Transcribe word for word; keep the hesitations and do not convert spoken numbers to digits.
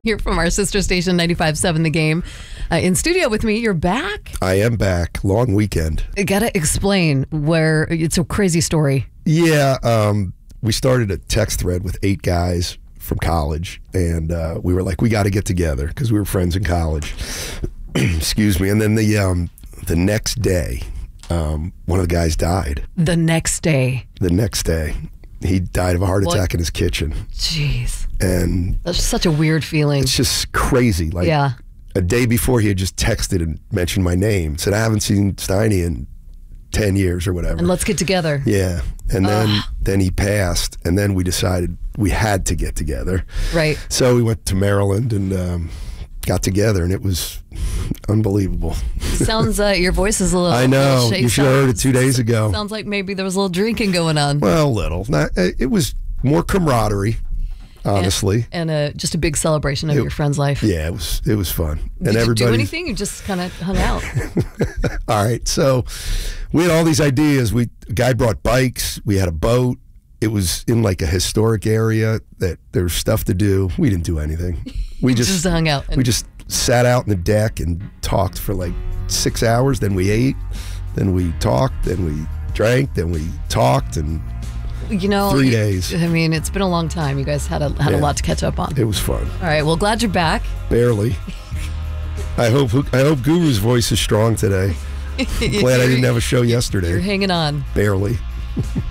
Here from our sister station, ninety-five point seven The Game. Uh, in studio with me, you're back. I am back. Long weekend. I gotta explain where it's a crazy story. Yeah, um, we started a text thread with eight guys from college, and uh, we were like, we got to get together because we were friends in college. Excuse me. And then the um, the next day, um, one of the guys died. The next day. The next day. He died of a heart attack What? in his kitchen. Jeez. And that's such a weird feeling. It's just crazy. Like, yeah. A day before, he had just texted and mentioned my name. Said, I haven't seen Steiny in ten years or whatever. And let's get together. Yeah. And then, Ugh. then he passed. And then we decided we had to get together. Right. So we went to Maryland and um, got together. And it was unbelievable. Sounds uh, your voice is a little. I know. little You should have heard it two days ago. Sounds like maybe there was a little drinking going on. Well, a little. Not, it was more camaraderie. Honestly, and, and uh, just a big celebration of it, your friend's life. Yeah, it was it was fun. Did and you everybody do anything? You just kind of hung out. All right, so we had all these ideas. We a guy brought bikes. We had a boat. It was in like a historic area that there was stuff to do. We didn't do anything. We just, just hung out. We just sat out on the deck and talked for like six hours. Then we ate. Then we talked. Then we drank. Then we talked and. You know, three days. I mean, it's been a long time. You guys had a had yeah. a lot to catch up on. It was fun. All right, well, glad you're back. Barely. I hope I hope Guru's voice is strong today. I'm glad I didn't have a show yesterday. You're hanging on. Barely.